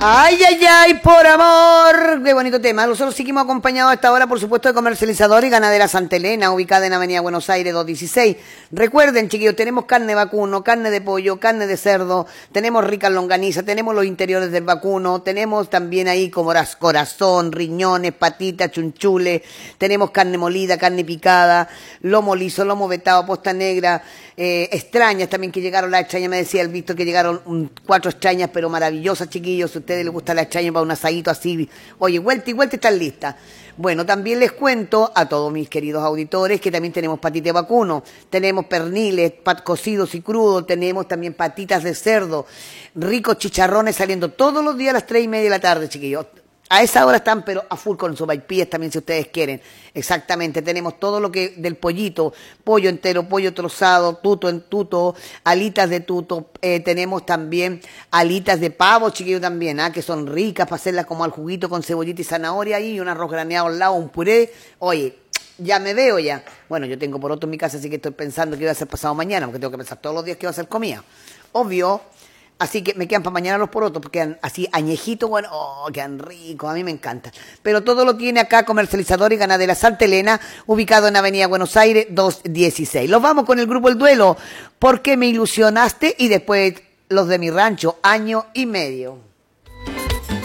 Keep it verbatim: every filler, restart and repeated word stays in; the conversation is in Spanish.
Ay, ay, ay, por amor. Qué bonito tema. Nosotros seguimos acompañados a esta hora, por supuesto, de Comercializador y Ganadera Santa Elena, ubicada en Avenida Buenos Aires doscientos dieciséis. Recuerden, chiquillos, tenemos carne vacuno, carne de pollo, carne de cerdo, tenemos ricas longanizas, tenemos los interiores del vacuno, tenemos también ahí como corazón, riñones, patitas, chunchules, tenemos carne molida, carne picada, lomo liso, lomo vetado, posta negra, eh, extrañas también que llegaron, las extrañas, me decía el Víctor que llegaron um, cuatro extrañas, pero maravillosas, chiquillos. Si a ustedes les gusta la extraña para un asadito así, oye, vuelta y vuelta están listas. Bueno, también les cuento a todos mis queridos auditores que también tenemos patite de vacuno, tenemos perniles, pat cocidos y crudos, tenemos también patitas de cerdo, ricos chicharrones saliendo todos los días a las tres y media de la tarde, chiquillos. A esa hora están, pero a full con sopaipillas también, si ustedes quieren. Exactamente, tenemos todo lo que del pollito, pollo entero, pollo trozado, tuto en tuto, alitas de tuto. Eh, tenemos también alitas de pavo, chiquillos, también, ¿ah? Que son ricas para hacerlas como al juguito con cebollita y zanahoria y un arroz graneado al lado, un puré. Oye, ya me veo ya. Bueno, yo tengo por otro en mi casa, así que estoy pensando que iba a ser pasado mañana, porque tengo que pensar todos los días que iba a ser comida. Obvio. Así que me quedan para mañana los porotos, porque quedan así añejitos, bueno, oh, quedan ricos, a mí me encanta. Pero todo lo tiene acá Comercializador y Ganadera Santa Elena, ubicado en Avenida Buenos Aires doscientos dieciséis. Los vamos con el grupo El Duelo, porque me ilusionaste, y después los de mi rancho, año y medio.